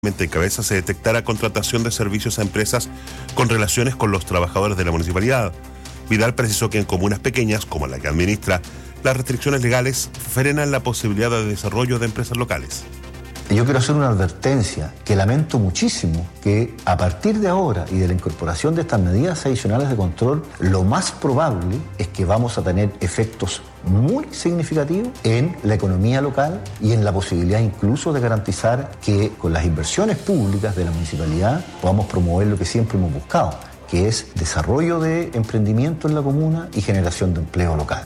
en cabeza se detectara contratación de servicios a empresas con relaciones con los trabajadores de la municipalidad. Vidal precisó que en comunas pequeñas, como la que administra, las restricciones legales frenan la posibilidad de desarrollo de empresas locales. Yo quiero hacer una advertencia que lamento muchísimo que a partir de ahora y de la incorporación de estas medidas adicionales de control, lo más probable es que vamos a tener efectos muy significativos en la economía local y en la posibilidad incluso de garantizar que con las inversiones públicas de la municipalidad podamos promover lo que siempre hemos buscado, que es desarrollo de emprendimiento en la comuna y generación de empleo local.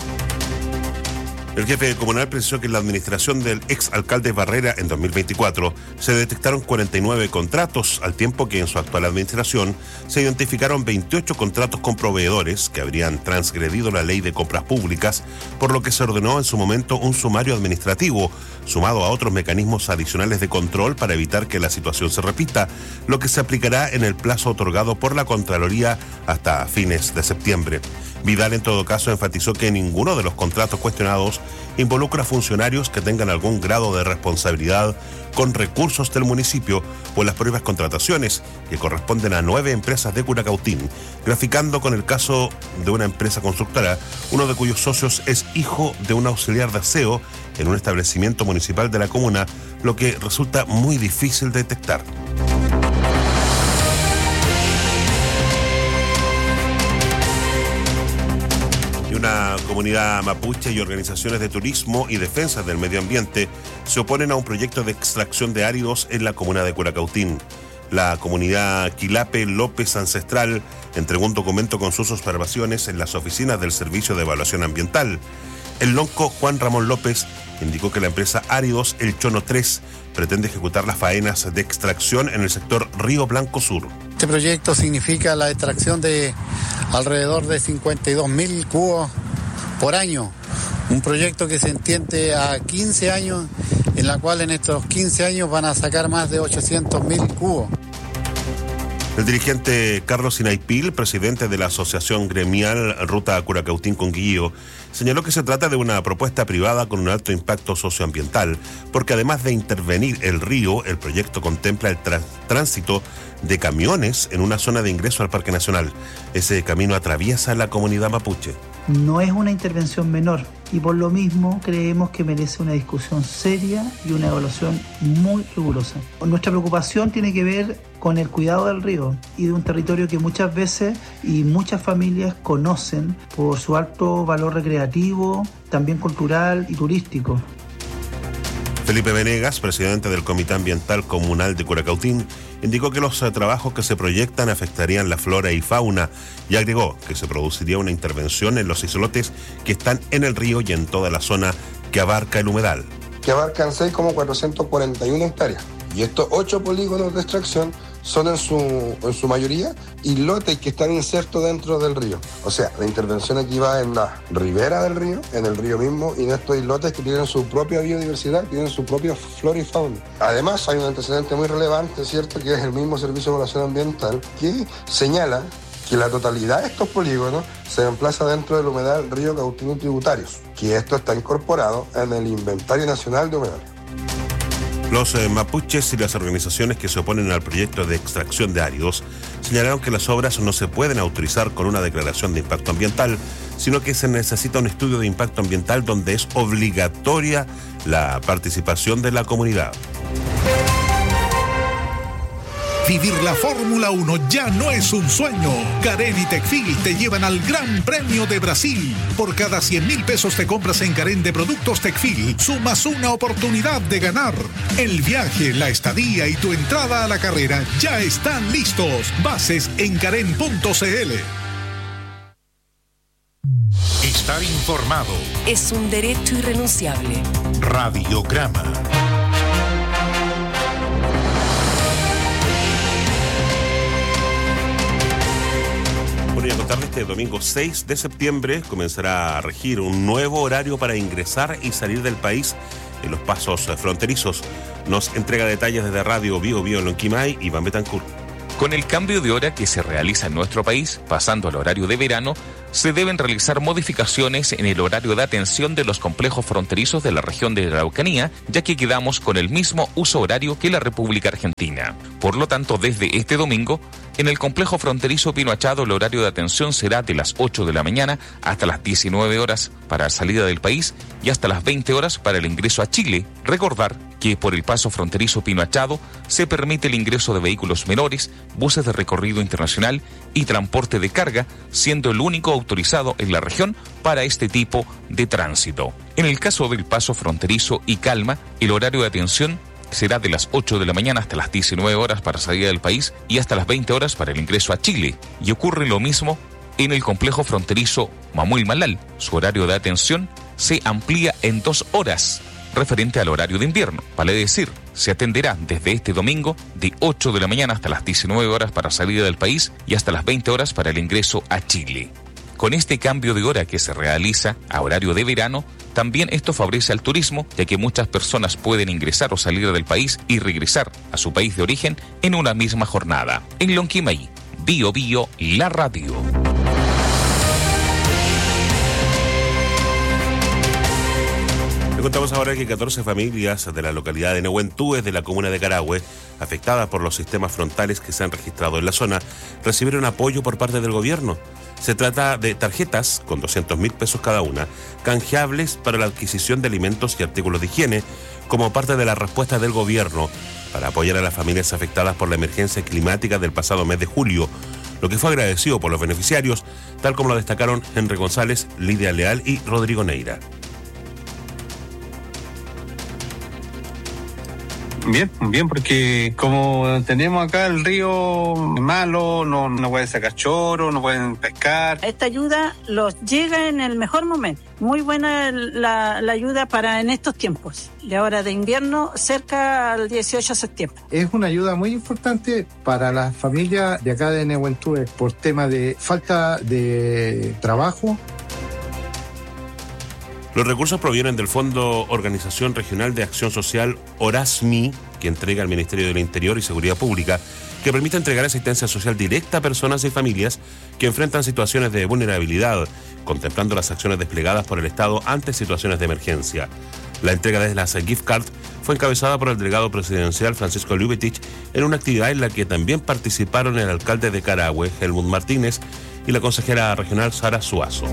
El jefe comunal precisó que en la administración del exalcalde Barrera en 2024 se detectaron 49 contratos, al tiempo que en su actual administración se identificaron 28 contratos con proveedores que habrían transgredido la ley de compras públicas, por lo que se ordenó en su momento un sumario administrativo, sumado a otros mecanismos adicionales de control para evitar que la situación se repita, lo que se aplicará en el plazo otorgado por la Contraloría hasta fines de septiembre. Vidal, en todo caso, enfatizó que ninguno de los contratos cuestionados involucra a funcionarios que tengan algún grado de responsabilidad con recursos del municipio o las propias contrataciones, que corresponden a 9 empresas de Curacautín, graficando con el caso de una empresa constructora, uno de cuyos socios es hijo de un auxiliar de aseo en un establecimiento municipal de la comuna, lo que resulta muy difícil de detectar. Una comunidad mapuche y organizaciones de turismo y defensa del medio ambiente se oponen a un proyecto de extracción de áridos en la comuna de Curacautín. La comunidad Quilape López Ancestral entregó un documento con sus observaciones en las oficinas del Servicio de Evaluación Ambiental. El lonco Juan Ramón López indicó que la empresa Áridos El Chono 3 pretende ejecutar las faenas de extracción en el sector Río Blanco Sur. Este proyecto significa la extracción de alrededor de 52.000 cubos por año. Un proyecto que se entiende a 15 años, en la cual en estos 15 años van a sacar más de 800.000 cubos. El dirigente Carlos Sinaipil, presidente de la Asociación Gremial Ruta Curacautín Conguillío, señaló que se trata de una propuesta privada con un alto impacto socioambiental, porque además de intervenir el río, el proyecto contempla el tránsito de camiones en una zona de ingreso al Parque Nacional. Ese camino atraviesa la comunidad mapuche. No es una intervención menor y por lo mismo creemos que merece una discusión seria y una evaluación muy rigurosa. Nuestra preocupación tiene que ver con el cuidado del río y de un territorio que muchas veces y muchas familias conocen por su alto valor recreativo, también cultural y turístico. Felipe Venegas, presidente del Comité Ambiental Comunal de Curacautín, indicó que los trabajos que se proyectan afectarían la flora y fauna y agregó que se produciría una intervención en los islotes que están en el río y en toda la zona que abarca el humedal. Que abarcan 6,441 hectáreas. Y estos 8 polígonos de extracción son en su mayoría islotes que están insertos dentro del río. O sea, la intervención aquí va en la ribera del río, en el río mismo, y en estos islotes que tienen su propia biodiversidad, tienen su propia flora y fauna. Además, hay un antecedente muy relevante, ¿cierto?, que es el mismo Servicio de Evaluación Ambiental, que señala que la totalidad de estos polígonos se emplaza dentro del humedal Río Cautín y Tributarios, que esto está incorporado en el Inventario Nacional de Humedales. Los mapuches y las organizaciones que se oponen al proyecto de extracción de áridos señalaron que las obras no se pueden autorizar con una declaración de impacto ambiental, sino que se necesita un estudio de impacto ambiental donde es obligatoria la participación de la comunidad. Vivir la Fórmula 1 ya no es un sueño. Carén y Tecfil te llevan al Gran Premio de Brasil. Por cada 100.000 pesos te compras en Carén de productos Tecfil, sumas una oportunidad de ganar. El viaje, la estadía y tu entrada a la carrera ya están listos. Bases en carén.cl. Estar informado es un derecho irrenunciable. Radiograma. Bueno, y a contarles que el domingo 6 de septiembre comenzará a regir un nuevo horario para ingresar y salir del país en los pasos fronterizos. Nos entrega detalles desde Radio Bio Bio Lonquimay, Iván Betancourt. Con el cambio de hora que se realiza en nuestro país, pasando al horario de verano, se deben realizar modificaciones en el horario de atención de los complejos fronterizos de la región de la Araucanía, ya que quedamos con el mismo uso horario que la República Argentina. Por lo tanto, desde este domingo, en el complejo fronterizo Pino Achado el horario de atención será de las 8 de la mañana hasta las 19 horas para la salida del país y hasta las 20 horas para el ingreso a Chile. Recordar que por el paso fronterizo Pino Achado se permite el ingreso de vehículos menores, buses de recorrido internacional y transporte de carga, siendo el único autorizado en la región para este tipo de tránsito. En el caso del paso fronterizo y Calma, el horario de atención será de las 8 de la mañana hasta las 19 horas para salida del país y hasta las 20 horas para el ingreso a Chile. Y ocurre lo mismo en el complejo fronterizo Mamuil-Malal. Su horario de atención se amplía en 2 horas, referente al horario de invierno. Vale decir, se atenderá desde este domingo de 8 de la mañana hasta las 19 horas para salida del país y hasta las 20 horas para el ingreso a Chile. Con este cambio de hora que se realiza a horario de verano, también esto favorece al turismo, ya que muchas personas pueden ingresar o salir del país y regresar a su país de origen en una misma jornada. En Lonquimay, Bio Bio, la radio. Le contamos ahora que 14 familias de la localidad de Nehuentúes de la comuna de Carahue, afectadas por los sistemas frontales que se han registrado en la zona, recibieron apoyo por parte del gobierno. Se trata de tarjetas con 200.000 pesos cada una, canjeables para la adquisición de alimentos y artículos de higiene, como parte de la respuesta del gobierno para apoyar a las familias afectadas por la emergencia climática del pasado mes de julio, lo que fue agradecido por los beneficiarios, tal como lo destacaron Henry González, Lidia Leal y Rodrigo Neira. Bien, porque como tenemos acá el río malo, no pueden sacar choro, no pueden pescar. Esta ayuda los llega en el mejor momento. Muy buena la ayuda para en estos tiempos, de ahora de invierno, cerca al 18 de septiembre. Es una ayuda muy importante para las familias de acá de Nehuentúes por tema de falta de trabajo. Los recursos provienen del Fondo Organización Regional de Acción Social, ORASMI, que entrega al Ministerio del Interior y Seguridad Pública, que permite entregar asistencia social directa a personas y familias que enfrentan situaciones de vulnerabilidad, contemplando las acciones desplegadas por el Estado ante situaciones de emergencia. La entrega de las gift cards fue encabezada por el delegado presidencial Francisco Ljubetich en una actividad en la que también participaron el alcalde de Carahue, Helmut Martínez, y la consejera regional Sara Suazo.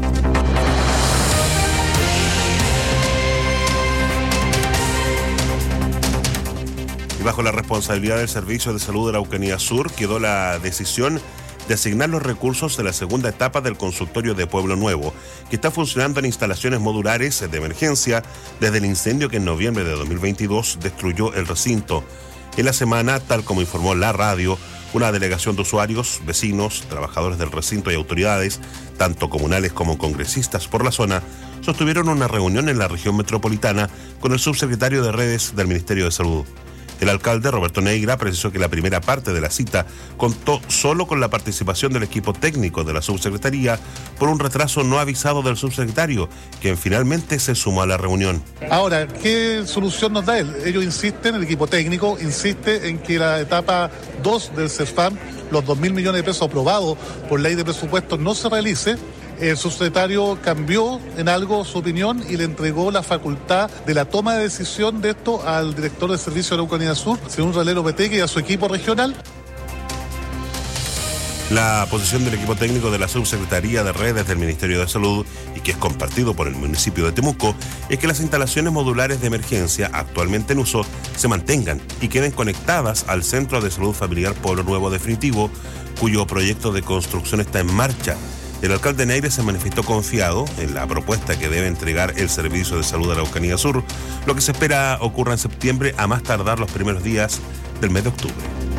Y bajo la responsabilidad del Servicio de Salud de la Araucanía Sur quedó la decisión de asignar los recursos de la segunda etapa del consultorio de Pueblo Nuevo, que está funcionando en instalaciones modulares de emergencia desde el incendio que en noviembre de 2022 destruyó el recinto. En la semana, tal como informó la radio, una delegación de usuarios, vecinos, trabajadores del recinto y autoridades, tanto comunales como congresistas por la zona, sostuvieron una reunión en la región metropolitana con el subsecretario de Redes del Ministerio de Salud. El alcalde Roberto Neira precisó que la primera parte de la cita contó solo con la participación del equipo técnico de la subsecretaría por un retraso no avisado del subsecretario, quien finalmente se sumó a la reunión. Ahora, ¿qué solución nos da él? Ellos insisten, el equipo técnico insiste en que la etapa 2 del CEFAM, los 2.000 millones de pesos aprobados por ley de presupuestos, no se realice. El subsecretario cambió en algo su opinión y le entregó la facultad de la toma de decisión de esto al director del Servicio de la Araucanía Sur, según Ralero Peteque, y a su equipo regional. La posición del equipo técnico de la Subsecretaría de Redes del Ministerio de Salud, y que es compartido por el municipio de Temuco, es que las instalaciones modulares de emergencia actualmente en uso se mantengan y queden conectadas al Centro de Salud Familiar Pueblo Nuevo Definitivo, cuyo proyecto de construcción está en marcha. El alcalde Neira se manifestó confiado en la propuesta que debe entregar el Servicio de Salud de la Araucanía Sur, lo que se espera ocurra en septiembre, a más tardar los primeros días del mes de octubre.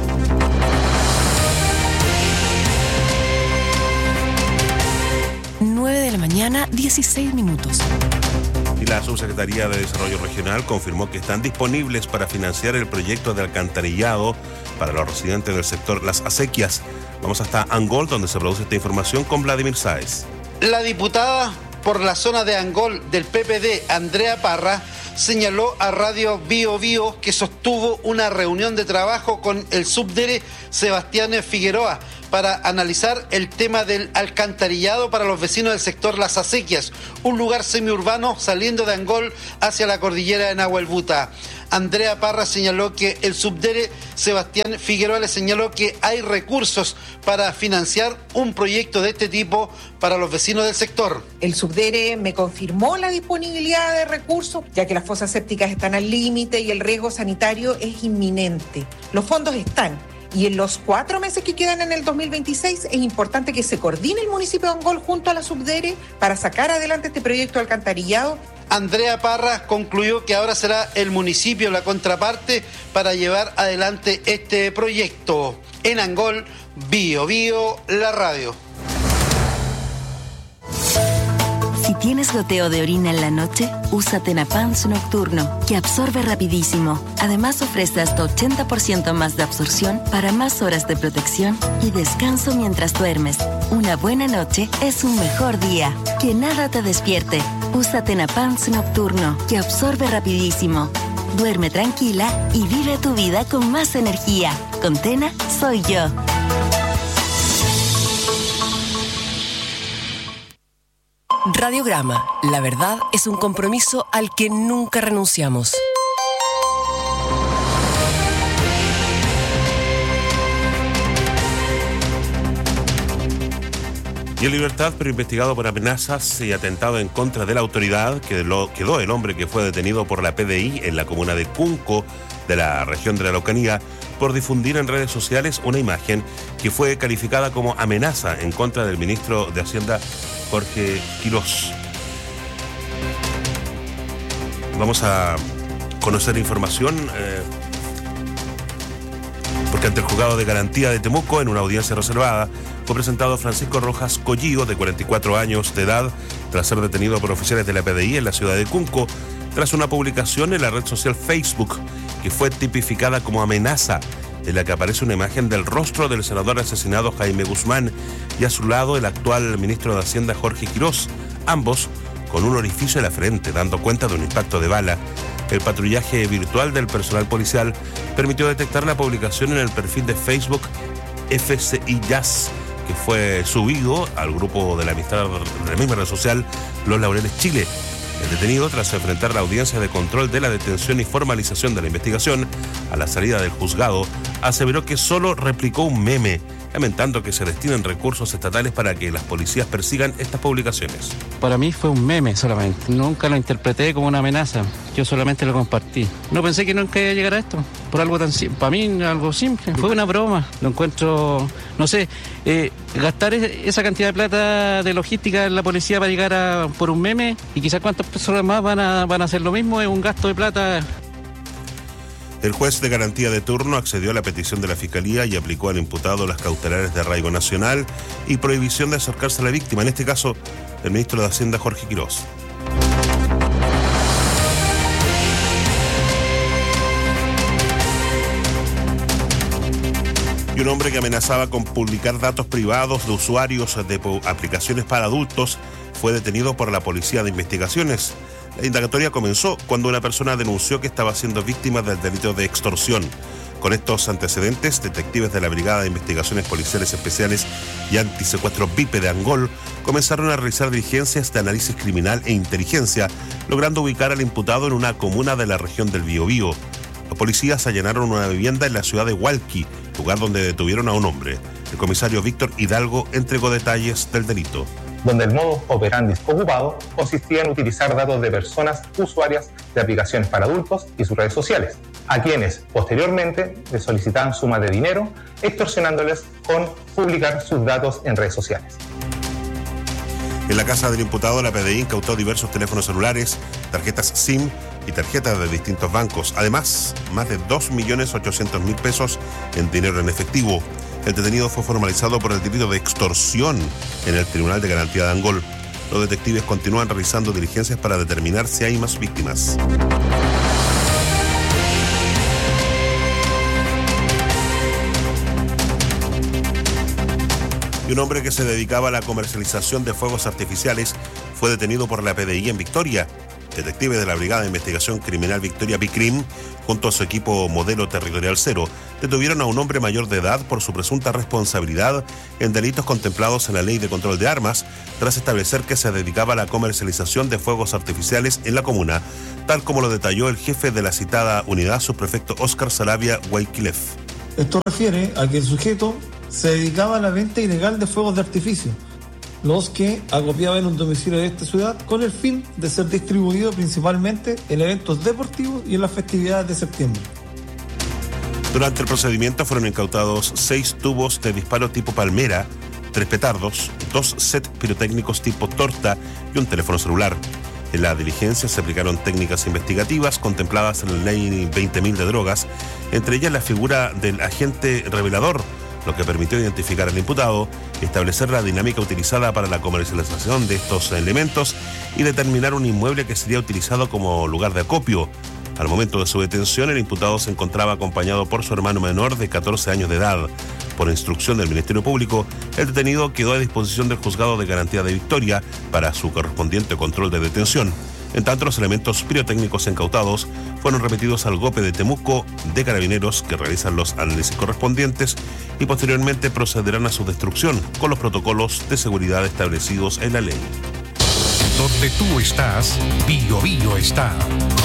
Mañana, 16 minutos. Y la Subsecretaría de Desarrollo Regional confirmó que están disponibles para financiar el proyecto de alcantarillado para los residentes del sector Las Acequias. Vamos hasta Angol, donde se produce esta información, con Vladimir Sáez. La diputada por la zona de Angol del PPD, Andrea Parra, señaló a Radio Bio Bio que sostuvo una reunión de trabajo con el subdere Sebastián Figueroa para analizar el tema del alcantarillado para los vecinos del sector Las Acequias, un lugar semiurbano saliendo de Angol hacia la cordillera de Nahuelbuta. Andrea Parra señaló que el subdere Sebastián Figueroa le señaló que hay recursos para financiar un proyecto de este tipo para los vecinos del sector. El subdere me confirmó la disponibilidad de recursos, ya que las fosas sépticas están al límite y el riesgo sanitario es inminente. Los fondos están. Y en los 4 meses que quedan en el 2026 es importante que se coordine el municipio de Angol junto a la subdere para sacar adelante este proyecto de alcantarillado. Andrea Parra concluyó que ahora será el municipio la contraparte para llevar adelante este proyecto. En Angol, Bio Bio, la radio. Si tienes goteo de orina en la noche, usa Tenapans Nocturno, que absorbe rapidísimo. Además ofrece hasta 80% más de absorción para más horas de protección y descanso mientras duermes. Una buena noche es un mejor día. Que nada te despierte. Usa Tenapans Nocturno, que absorbe rapidísimo. Duerme tranquila y vive tu vida con más energía. Con Tena, soy yo. Radiograma. La verdad es un compromiso al que nunca renunciamos. Y en libertad, pero investigado por amenazas y atentado en contra de la autoridad, quedó el hombre que fue detenido por la PDI en la comuna de Cunco, de la región de la Araucanía, por difundir en redes sociales una imagen que fue calificada como amenaza en contra del ministro de Hacienda, Jorge Quirós. Vamos a conocer información porque ante el juzgado de garantía de Temuco, en una audiencia reservada, fue presentado Francisco Rojas Collío, de 44 años de edad, tras ser detenido por oficiales de la PDI en la ciudad de Cunco, tras una publicación en la red social Facebook que fue tipificada como amenaza, en la que aparece una imagen del rostro del senador asesinado Jaime Guzmán y a su lado el actual ministro de Hacienda Jorge Quirós, ambos con un orificio en la frente, dando cuenta de un impacto de bala. El patrullaje virtual del personal policial permitió detectar la publicación en el perfil de Facebook FCI Jazz, que fue subido al grupo de la amistad de la misma red social Los Laureles Chile. El detenido, tras enfrentar la audiencia de control de la detención y formalización de la investigación, a la salida del juzgado, aseveró que solo replicó un meme, lamentando que se destinen recursos estatales para que las policías persigan estas publicaciones. Para mí fue un meme solamente, nunca lo interpreté como una amenaza, yo solamente lo compartí. No pensé que nunca iba a llegar a esto, por algo tan simple, para mí algo simple, fue una broma, lo encuentro, no sé, gastar esa cantidad de plata de logística en la policía para llegar por un meme y quizás cuántas personas más van a hacer lo mismo, es un gasto de plata. El juez de garantía de turno accedió a la petición de la Fiscalía y aplicó al imputado las cautelares de arraigo nacional y prohibición de acercarse a la víctima, en este caso, el ministro de Hacienda Jorge Quirós. Y un hombre que amenazaba con publicar datos privados de usuarios de aplicaciones para adultos fue detenido por la Policía de Investigaciones. La indagatoria comenzó cuando una persona denunció que estaba siendo víctima del delito de extorsión. Con estos antecedentes, detectives de la Brigada de Investigaciones Policiales Especiales y Antisecuestro VIP de Angol comenzaron a realizar diligencias de análisis criminal e inteligencia, logrando ubicar al imputado en una comuna de la región del Biobío. Los policías allanaron una vivienda en la ciudad de Hualqui, lugar donde detuvieron a un hombre. El comisario Víctor Hidalgo entregó detalles del delito. Donde el modo operandi ocupado consistía en utilizar datos de personas usuarias de aplicaciones para adultos y sus redes sociales, a quienes posteriormente les solicitaban sumas de dinero, extorsionándoles con publicar sus datos en redes sociales. En la casa del imputado, la PDI incautó diversos teléfonos celulares, tarjetas SIM y tarjetas de distintos bancos. Además, más de 2.800.000 pesos en dinero en efectivo. El detenido fue formalizado por el delito de extorsión en el Tribunal de Garantía de Angol. Los detectives continúan realizando diligencias para determinar si hay más víctimas. Y un hombre que se dedicaba a la comercialización de fuegos artificiales fue detenido por la PDI en Victoria. detectives de la Brigada de Investigación Criminal Victoria Bicrim, junto a su equipo Modelo Territorial Cero, detuvieron a un hombre mayor de edad por su presunta responsabilidad en delitos contemplados en la Ley de Control de Armas, tras establecer que se dedicaba a la comercialización de fuegos artificiales en la comuna, tal como lo detalló el jefe de la citada unidad, subprefecto Óscar Saravia Guayquilef. Esto refiere a que el sujeto se dedicaba a la venta ilegal de fuegos de artificio, los que acopiaba en un domicilio de esta ciudad con el fin de ser distribuido principalmente en eventos deportivos y en las festividades de septiembre. Durante el procedimiento fueron incautados 6 tubos de disparo tipo palmera, 3 petardos, 2 sets pirotécnicos tipo torta y un teléfono celular. En la diligencia se aplicaron técnicas investigativas contempladas en la Ley 20.000 de drogas, entre ellas la figura del agente revelador, lo que permitió identificar al imputado, establecer la dinámica utilizada para la comercialización de estos elementos y determinar un inmueble que sería utilizado como lugar de acopio. Al momento de su detención, el imputado se encontraba acompañado por su hermano menor de 14 años de edad. Por instrucción del Ministerio Público, el detenido quedó a disposición del Juzgado de Garantía de Victoria para su correspondiente control de detención. En tanto, los elementos pirotécnicos incautados fueron remitidos al GOPE de Temuco de Carabineros, que realizan los análisis correspondientes y posteriormente procederán a su destrucción con los protocolos de seguridad establecidos en la ley. Donde tú estás, Bio Bio está.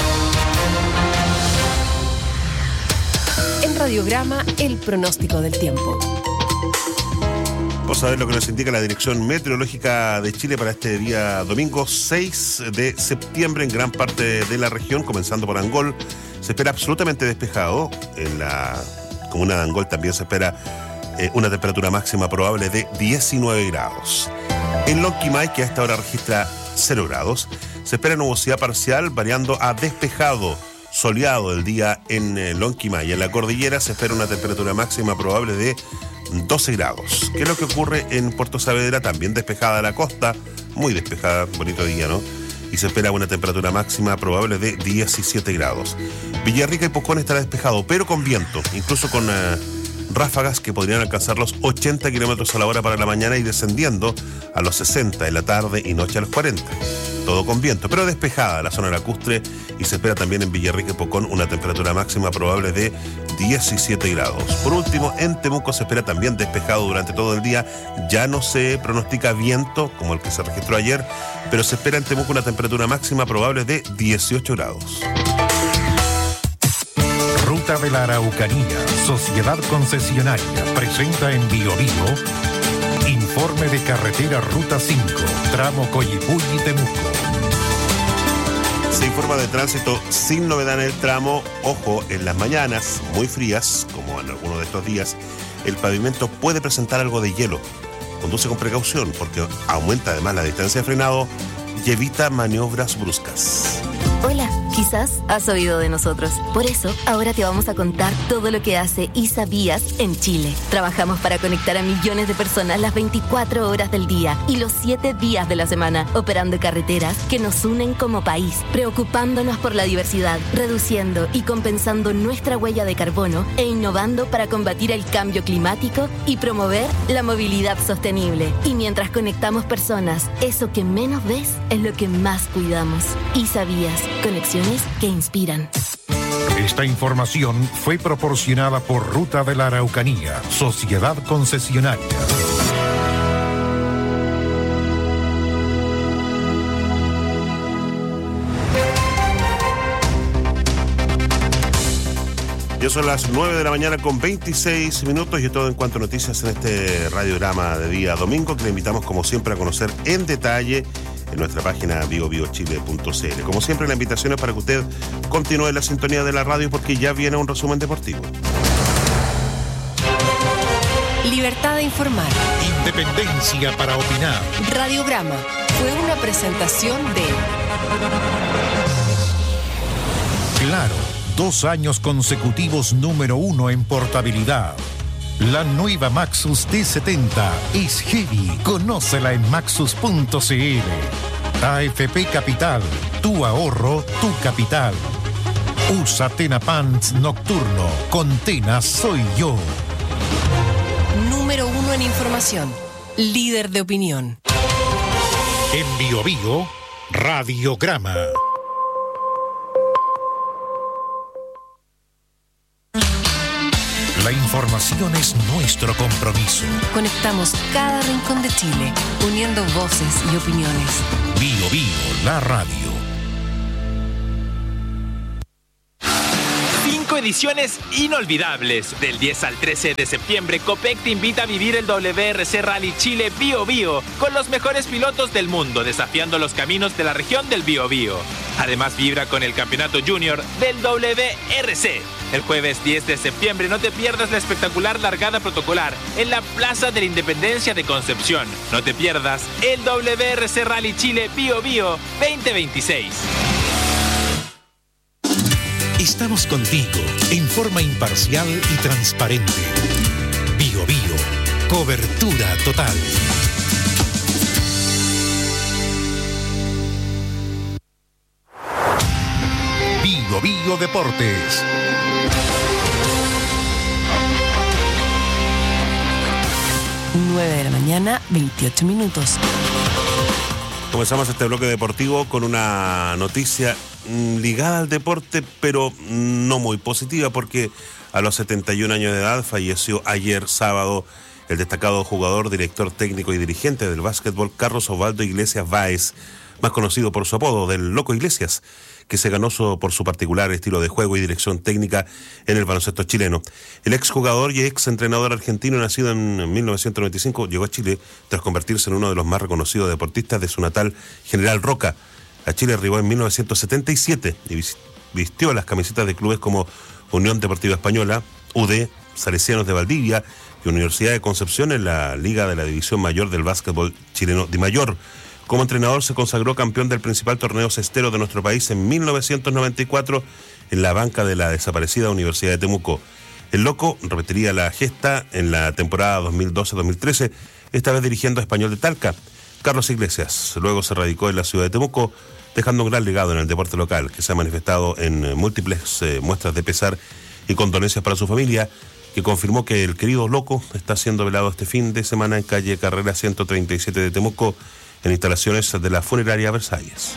En Radiograma, el pronóstico del tiempo. Vamos a ver lo que nos indica la Dirección Meteorológica de Chile para este día domingo 6 de septiembre en gran parte de la región, comenzando por Angol. Se espera absolutamente despejado. En la comuna de Angol también se espera una temperatura máxima probable de 19 grados. En Lonquimay, que a esta hora registra 0 grados, se espera nubosidad parcial variando a despejado, soleado el día en Lonquimay. En la cordillera se espera una temperatura máxima probable de 12 grados. ¿Qué es lo que ocurre en Puerto Saavedra? También despejada la costa, muy despejada, bonito día, ¿no? Y se espera una temperatura máxima probable de 17 grados. Villarrica y Pucón estará despejado, pero con viento, incluso con ráfagas que podrían alcanzar los 80 kilómetros a la hora para la mañana y descendiendo a los 60 en la tarde y noche a los 40. Todo con viento, pero despejada la zona lacustre, y se espera también en Villarrica y Pucón una temperatura máxima probable de 17 grados. Por último, en Temuco se espera también despejado durante todo el día. Ya no se pronostica viento como el que se registró ayer, pero se espera en Temuco una temperatura máxima probable de 18 grados. Ruta de la Araucanía, Sociedad Concesionaria, presenta en Bio Bio informe de carretera Ruta 5, tramo Coyipulli-Temuco. Se informa de tránsito sin novedad en el tramo. Ojo, en las mañanas muy frías, como en algunos de estos días, el pavimento puede presentar algo de hielo. Conduce con precaución porque aumenta además la distancia de frenado y evita maniobras bruscas. Hola, quizás has oído de nosotros. Por eso, ahora te vamos a contar todo lo que hace ISA Vías en Chile. Trabajamos para conectar a millones de personas las 24 horas del día y los 7 días de la semana, operando carreteras que nos unen como país, preocupándonos por la diversidad, reduciendo y compensando nuestra huella de carbono e innovando para combatir el cambio climático y promover la movilidad sostenible. Y mientras conectamos personas, eso que menos ves es lo que más cuidamos. ISA Vías. Conexiones que inspiran. Esta información fue proporcionada por Ruta de la Araucanía, Sociedad Concesionaria. Ya son las 9 de la mañana con 26 minutos y todo en cuanto a noticias en este radiograma de día domingo, que le invitamos como siempre a conocer en detalle en nuestra página biobiochile.cl. Como siempre, la invitación es para que usted continúe la sintonía de la radio porque ya viene un resumen deportivo. Libertad de informar. Independencia para opinar. Radiograma fue una presentación de Claro, 2 años consecutivos número 1 en portabilidad. La nueva Maxus D70 es heavy. Conócela en maxus.cl. AFP Capital, tu ahorro, tu capital. Usa Tena Pants Nocturno. Con Tena soy yo. Número 1 en información. Líder de opinión. En Bio Bio, Radiograma. La información es nuestro compromiso. Conectamos cada rincón de Chile, uniendo voces y opiniones. Bio Bio, la radio. 5 ediciones inolvidables. Del 10 al 13 de septiembre, Copec te invita a vivir el WRC Rally Chile Bio Bio con los mejores pilotos del mundo, desafiando los caminos de la región del Bio Bio. Además, vibra con el campeonato junior del WRC. El jueves 10 de septiembre no te pierdas la espectacular largada protocolar en la Plaza de la Independencia de Concepción. No te pierdas el WRC Rally Chile Bio Bio 2026. Estamos contigo en forma imparcial y transparente. Bio Bio, cobertura total. Bio Bio Deportes. Nueve de la mañana, 28 minutos. Comenzamos este bloque deportivo con una noticia ligada al deporte, pero no muy positiva, porque a los 71 años de edad falleció ayer sábado el destacado jugador, director técnico y dirigente del básquetbol Carlos Osvaldo Iglesias Báez, más conocido por su apodo del Loco Iglesias, que se ganó por su particular estilo de juego y dirección técnica en el baloncesto chileno. El exjugador y exentrenador argentino, nacido en 1995, llegó a Chile tras convertirse en uno de los más reconocidos deportistas de su natal General Roca. A Chile arribó en 1977 y vistió las camisetas de clubes como Unión Deportiva Española, UD, Salesianos de Valdivia y Universidad de Concepción en la Liga de la División Mayor del Básquetbol chileno DIMAYOR. Como entrenador se consagró campeón del principal torneo cestero de nuestro país en 1994 en la banca de la desaparecida Universidad de Temuco. El Loco repetiría la gesta en la temporada 2012-2013, esta vez dirigiendo a Español de Talca. Carlos Iglesias luego se radicó en la ciudad de Temuco, dejando un gran legado en el deporte local, que se ha manifestado en múltiples muestras de pesar y condolencias para su familia, que confirmó que el querido Loco está siendo velado este fin de semana en calle Carrera 137 de Temuco, en instalaciones de la funeraria Versalles.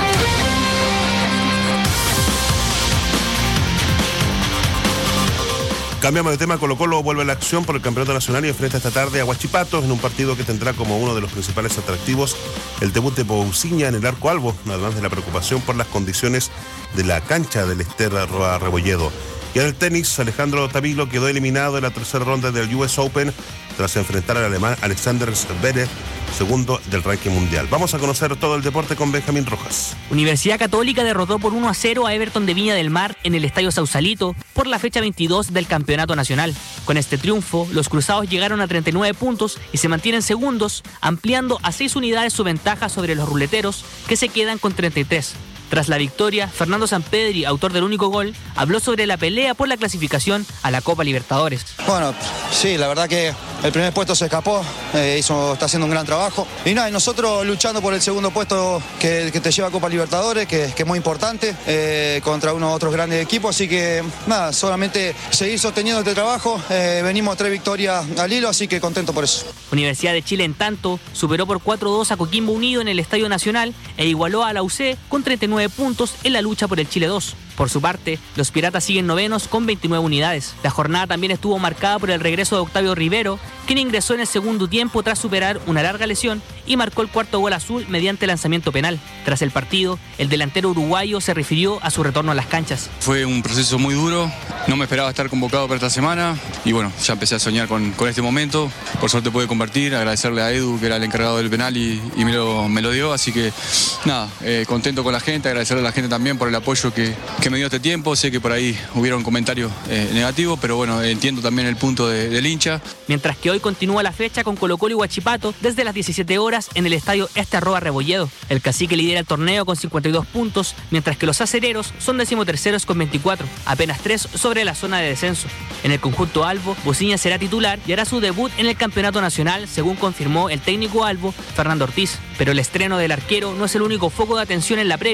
Cambiamos de tema. Colo-Colo vuelve a la acción por el campeonato nacional y enfrenta esta tarde a Huachipato en un partido que tendrá como uno de los principales atractivos el debut de Pousiña en el arco albo, además de la preocupación por las condiciones de la cancha del Ester Roa Rebolledo. Y en el tenis, Alejandro Tavilo quedó eliminado en la tercera ronda del US Open tras enfrentar al alemán Alexander Zverev, segundo del ranking mundial. Vamos a conocer todo el deporte con Benjamín Rojas. Universidad Católica derrotó por 1-0 a Everton de Viña del Mar en el Estadio Sausalito por la fecha 22 del Campeonato Nacional. Con este triunfo, los cruzados llegaron a 39 puntos y se mantienen segundos, ampliando a 6 unidades su ventaja sobre los ruleteros, que se quedan con 33. Tras la victoria, Fernando Sampedri, autor del único gol, habló sobre la pelea por la clasificación a la Copa Libertadores. Bueno, sí, la verdad que el primer puesto se escapó, está haciendo un gran trabajo. Y nada, nosotros luchando por el segundo puesto que te lleva a Copa Libertadores, que es muy importante, contra otros grandes equipos. Así que nada, solamente seguir sosteniendo este trabajo. Venimos 3 victorias al hilo, así que contento por eso. Universidad de Chile, en tanto, superó por 4-2 a Coquimbo Unido en el Estadio Nacional e igualó a la UC con 39 puntos en la lucha por el Chile 2. Por su parte, los Piratas siguen novenos con 29 unidades. La jornada también estuvo marcada por el regreso de Octavio Rivero, quien ingresó en el segundo tiempo tras superar una larga lesión y marcó el cuarto gol azul mediante lanzamiento penal. Tras el partido, el delantero uruguayo se refirió a su retorno a las canchas. Fue un proceso muy duro, no me esperaba estar convocado para esta semana y bueno, ya empecé a soñar con este momento. Por suerte pude compartir, agradecerle a Edu, que era el encargado del penal y me lo dio, así que nada, contento con la gente, agradecerle a la gente también por el apoyo que me dio este tiempo. Sé que por ahí hubieron comentarios negativos, pero bueno, entiendo también el punto del hincha. Mientras que hoy continúa la fecha con Colo-Colo y Huachipato desde las 17 horas en el estadio Ester Roa Rebolledo. El Cacique lidera el torneo con 52 puntos, mientras que los acereros son 13º con 24, apenas 3 sobre la zona de descenso. En el conjunto albo, Pousiña será titular y hará su debut en el campeonato nacional, según confirmó el técnico albo, Fernando Ortiz. Pero el estreno del arquero no es el único foco de atención en la previa,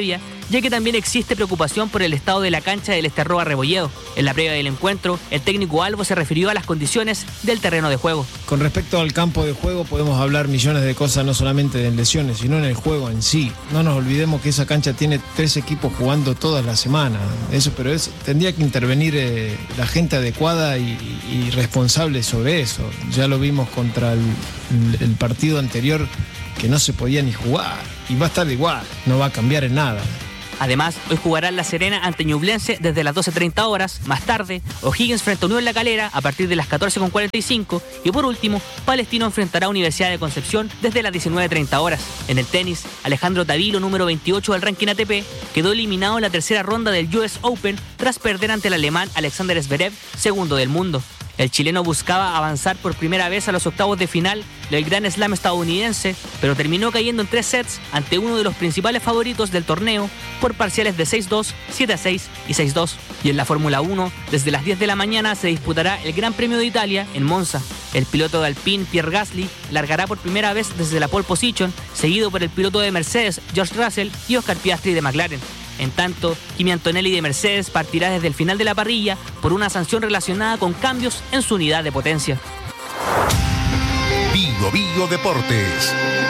ya que también existe preocupación por el estado de la cancha del Esterroa Rebolledo. En la previa del encuentro, el técnico Albo se refirió a las condiciones del terreno de juego. Con respecto al campo de juego podemos hablar millones de cosas, no solamente de lesiones, sino en el juego en sí. No nos olvidemos que esa cancha tiene 3 equipos jugando todas las semanas. Tendría que intervenir la gente adecuada y responsable sobre eso. Ya lo vimos contra el partido anterior, que no se podía ni jugar. Y va a estar igual, no va a cambiar en nada. Además, hoy jugará La Serena ante Ñublense desde las 12:30 horas. Más tarde, O'Higgins frente a Unión La Calera a partir de las 14:45. Y por último, Palestino enfrentará a Universidad de Concepción desde las 19:30 horas. En el tenis, Alejandro Tavilo, número 28 del ranking ATP, quedó eliminado en la tercera ronda del US Open tras perder ante el alemán Alexander Zverev, segundo del mundo. El chileno buscaba avanzar por primera vez a los octavos de final del Grand Slam estadounidense, pero terminó cayendo en 3 sets ante uno de los principales favoritos del torneo por parciales de 6-2, 7-6 y 6-2. Y en la Fórmula 1, desde las 10 de la mañana se disputará el Gran Premio de Italia en Monza. El piloto de Alpine, Pierre Gasly, largará por primera vez desde la pole position, seguido por el piloto de Mercedes, George Russell, y Oscar Piastri de McLaren. En tanto, Kimi Antonelli de Mercedes partirá desde el final de la parrilla por una sanción relacionada con cambios en su unidad de potencia. Bio Deportes.